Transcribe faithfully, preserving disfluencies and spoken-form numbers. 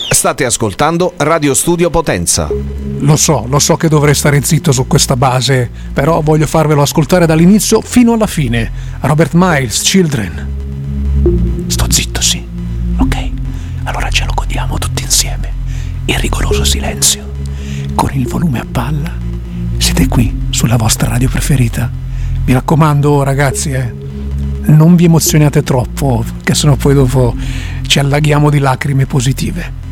State ascoltando Radio Studio Potenza. Lo so, lo so che dovrei stare zitto su questa base, però voglio farvelo ascoltare dall'inizio fino alla fine. Robert Miles, Children. Sto zitto, sì. Ok, allora ce lo godiamo tutti insieme, in rigoroso silenzio, con il volume a palla. Siete qui, sulla vostra radio preferita. Mi raccomando, ragazzi, eh, non vi emozionate troppo, che sennò poi dopo ci allaghiamo di lacrime positive.